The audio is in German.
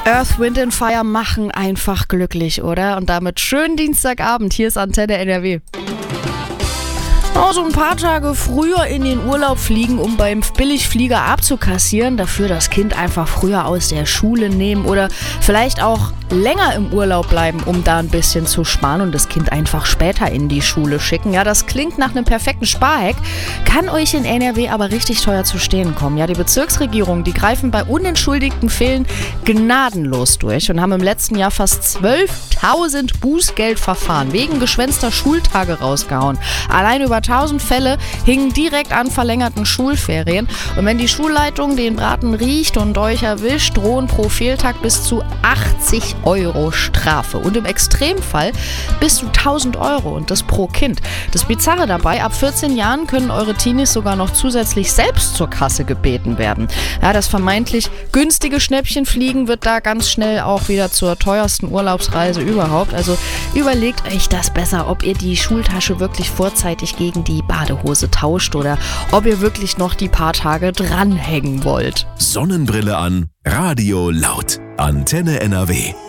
Earth, Wind and Fire machen einfach glücklich, oder? Und damit schönen Dienstagabend. Hier ist Antenne NRW. So ein paar Tage früher in den Urlaub fliegen, um beim Billigflieger abzukassieren, dafür das Kind einfach früher aus der Schule nehmen oder vielleicht auch länger im Urlaub bleiben, um da ein bisschen zu sparen und das Kind einfach später in die Schule schicken. Ja, das klingt nach einem perfekten Sparhack, kann euch in NRW aber richtig teuer zu stehen kommen. Ja, die Bezirksregierungen, die greifen bei unentschuldigten Fällen gnadenlos durch und haben im letzten Jahr fast 12.000 Bußgeldverfahren wegen geschwänzter Schultage rausgehauen. Allein über 1000 Fälle hingen direkt an verlängerten Schulferien. Und wenn die Schulleitung den Braten riecht und euch erwischt, drohen pro Fehltag bis zu 80 € Strafe. Und im Extremfall bis zu 1.000 € und das pro Kind. Das Bizarre dabei, ab 14 Jahren können eure Teenies sogar noch zusätzlich selbst zur Kasse gebeten werden. Ja, das vermeintlich günstige Schnäppchenfliegen wird da ganz schnell auch wieder zur teuersten Urlaubsreise überhaupt. Also überlegt euch das besser, ob ihr die Schultasche wirklich vorzeitig gegen die Badehose tauscht oder ob ihr wirklich noch die paar Tage dranhängen wollt. Sonnenbrille an, Radio laut. Antenne NRW.